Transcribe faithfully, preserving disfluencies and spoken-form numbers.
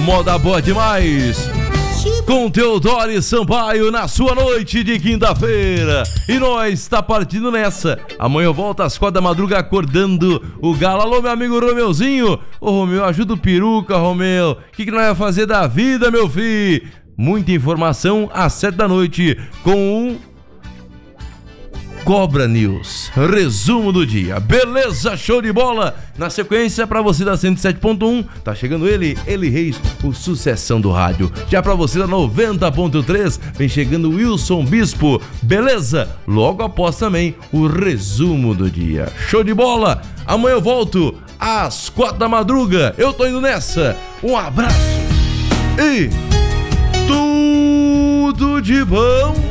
moda boa demais. Com Teodoro Sampaio na sua noite de quinta-feira. E nós tá partindo nessa. Amanhã eu volto às quatro da madruga acordando o galo. Alô, meu amigo Romeuzinho. Ô, Romeu, ajuda o peruca, Romeu. O que, que nós vamos fazer da vida, meu filho? Muita informação às sete da noite com o Cobra News, resumo do dia. Beleza, show de bola. Na sequência, pra você da cento e sete ponto um, tá chegando ele, Eli Reis, o sucessão do rádio. Já pra você da noventa ponto três, vem chegando Wilson Bispo. Beleza? Logo após também o resumo do dia. Show de bola. Amanhã eu volto às quatro da madruga. Eu tô indo nessa. Um abraço e tudo de bom.